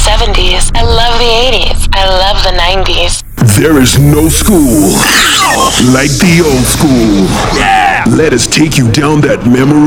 70s. I love the 80s. I love the 90s. There is no school like the old school. Yeah! Let us take you down that memory